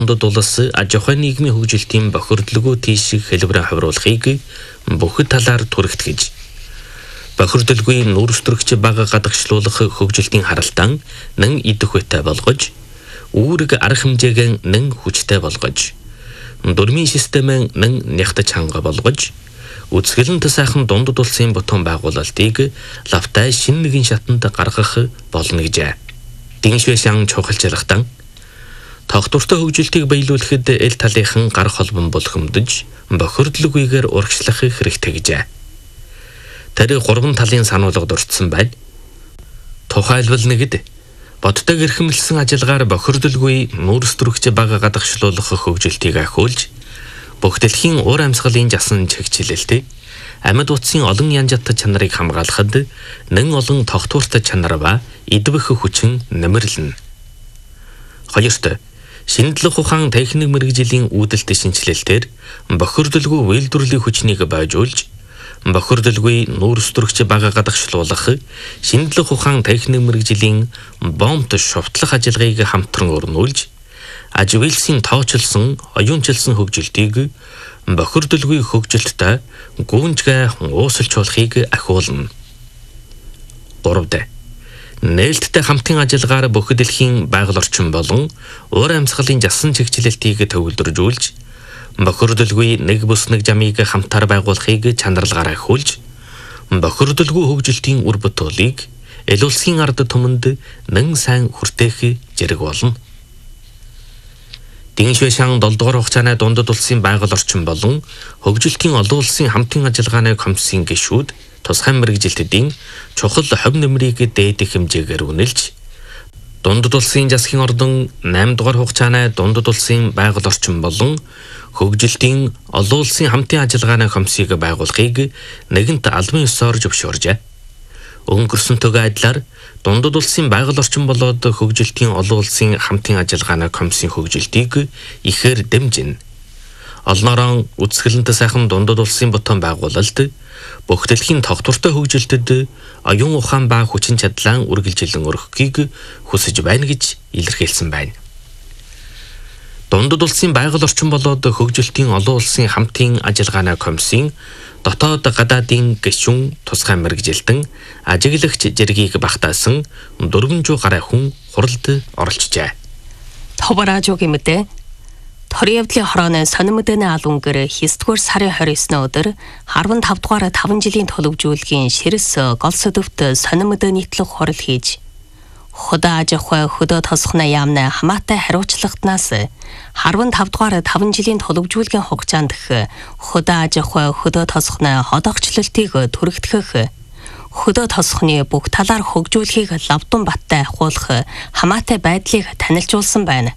улс аж ахуйн нийгмийн хөгжилтийн бохирдлогоо тийших хэлбэрээр хавруулахыг бүхэл талаар түрэгтгэж, бохирдлогын нүүрстрэгч бага гадагшлуулах хөгжилтийн харалтан нэн идэх үетэй болгож, үүрэг арга хэмжээг нэн хүчтэй болгож, дурмын системэн нэн нягтаж ханга болгож, үзэсгэлэнт сайхан дундад улсын бутуун байгуулалтыг лавтай шинэ нэгэн шатанд гаргах болно гэжээ. Диншвэшан чухалчлахтан тогтвортой хөгжилтийг биелүүлэхэд эл талынхан гар холбон болгомдож, бохирдлогүйгээр урагшлах хэрэгтэй гэжээ. Тэр 3 талын сануулгад орцсон байна. Тухайлбал нэгд бодтой гэрхэмлсэн ажиллагаар бохирдлоггүй нүүрстрэгч бага гадагшлуулах хөгжилтийг ахиулж, бүх дэлхийн уур амьсгалын жасан чигчлэлтэй амьд утсын олон янжат чанарыг хамгаалахад нэн олон тогтвортой чанар ба идвэх хүчин нэмэрлэнэ. Хоёрт шинжлэх ухаан техник мэргэжлийн үүдэлт шинжилэлтээр бохирдлоггүй үйлдвэрлэлийн хүчнийг байжуулж, бохирдлоггүй нүүрстрэгч бага гадагшлуулах шинжлэх ухаан техник мэргэжлийн бомбт шувтлах ажиллагааг хамтран өрнүүлж, аж үйлсийн тоочлсон, оюунчилсан хөгжилтийг бохирдлоггүй хөгжилттэй гүнжгэ уусалжуулахыг ахиулна. 3. Нээлттэй хамтын ажиллагаар бүх дэлхийн байгаль орчин болон уур амьсгалын жасан чигчлэлтийг төвлөржүүлж, бохирдлоггүй нэг бус нэг жамыг хамтаар байгуулахыг чанарлагаараа ахиулж, бохирдлоггүй хөгжилтийн үр бүтээлийг эл улсын ард түмэнд нэн сайн хүртээх зэрэг болно. Диншвэшан 7 дугаар хугацааны дундад улсын байгаль орчин болон хөгжилтийн олон улсын хамтын ажиллагааны комиссийн гишүүд тусгай мэргэжилтийн чухал хувь нэмрийг дээдэх хэмжээгээр үнэлж, дундад улсын засгийн ордон 8 дугаар хугацааны дундад улсын байгаль орчин болон хөгжилтийн олон улсын хамтын ажиллагааны комиссийг байгуулахыг нэгэнт албан ёсоор зөвшөөржээ. Өнгөрсөнтэйгээ адилаар дундад улсын байгаль орчин болоод хөгжилтийн олон улсын хамтын ажиллагааны комиссийн хөгжилтийг ихээр дэмжинэ. Олноороо үзэсгэлэнт сайхан дундад улсын бутуун байгуулалт бүх дэлхийн тогтвортой хөгжилтэд оюун ухаан ба хүчин чадлаа үргэлжилэн өргөхийг хүсэж байна гэж илэрхийлсэн байна. Дундад улсын байгаль орчин болоод хөгжилтийн олон улсын хамтын ажиллагааны комиссийн дотоод гадаадын гишүүн тусгай мэргэжилтэн ажиглагч зэргийг багтаасан 400 гаруй хүн хуралд оролцжээ. Тобаражуугийн мэдээ. Торын явдлын хорооны сонин мэдээний албангаар 9-р сарын 29-ны өдөр 15 дугаар 5 жилийн төлөвжүүлгийн Ширэс гол сөдөвт сонин мэдээ нийтлэг хурал хийж, худаа аж ахуй хөдөө тосгоны яамны хамаатай хариуцлагатнаас 15 дугаар 5 жилийн төлөвжүүлгийн хугацаанд худаа аж ахуй хөдөө тосгоны ходогчлолтыг түрэгдэх, хөдөө тосгоны бүх талаар хөгжүүлэхийг лавдун баттай ахиулах хамаатай байдлыг танилцуулсан байна.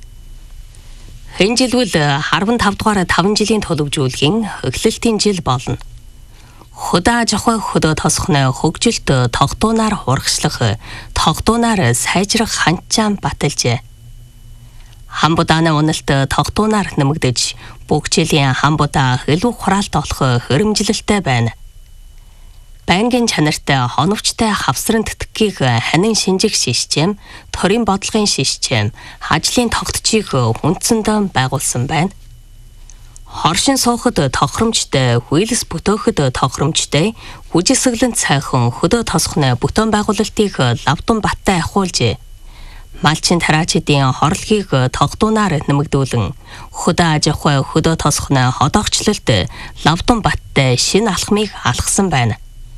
Энэ жил үл 15 дугаар 5 жилийн төлөвжүүлгийн эхлэлтийн жил болно. Худаа аж ахуй хөдөө тосгоны хөгжилт тогтуунаар урагшлах, тогтуунаар сайжрах ханчаан баталжээ. Хамбудааны уналт тогтуунаар нэмэгдэж, бүх жилийн хамбудаа илүү хураалт олох хэрэмжилэлтэй байна. Байнгын чанартай хоновчтой хавсран тэтгэхийг ханин шинжих систем, торын бодлогын систем, ажлын тогтчийг хүндсэндээ байгуулсан байна. Хоршин суухад тохиромжтой, хүйлс бүтөөхөд тохиромжтой, хүжисгэлэн цайхан хөдөө тосгоны бүтээн байгуулалтыг лавдун баттай ахиулжээ. Малчин тараачдын хорлохыг тогтуунаар нэмэгдүүлэн, хөдөө аж ахуй хөдөө тосгоны ходогчлолт лавдун баттай шинэ алхмыг алхсан байна.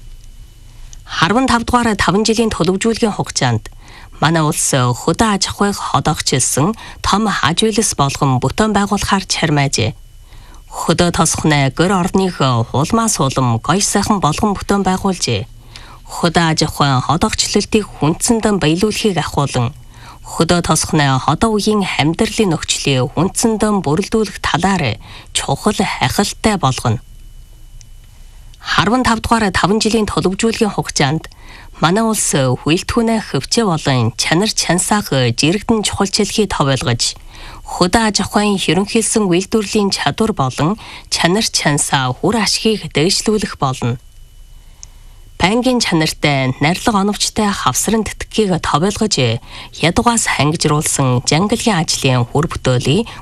15 дугаар 5 жилийн төлөвжүүлгийн хугацаанд манай улс хөдөө аж ахуйг ходогчилсан том аж үйлс болгон бүтээн байгуулахаар чармаажээ. Хөдөө тосгоны гэр орныг хулмаа суулам гоё сайхан болгон бүтээн байгуулжээ. Хөдөө аж ахуй ходогчлолтыг хүндсэндэн биелүүлэхийг ахиулан, хөдөө тосгоны ходоо үеийн амьдралын нөхцөлийг хүндсэндэн бүрэлдүүлэх талаар чухал хахалтай болгоно. 15 дугаар 5 жилийн төлөвжүүлгийн хугацаанд манай улс хүлтгүүнээ хөвчөө болон чанар чансаах жирэгдэн чухалчлалыг товойлгож, хөдөө аж ахуйн хөрөнхийлсэн үйлдвэрлэлийн чадвар болон чанар чансаа хүр ашгийг дээшлүүлэх болно. байнгын чанартай, найрлага оновчтой хавсран тэтгэгийг товойлгож ядугаас ангижруулсан жангалгийн ажлын хүр бүтээлийг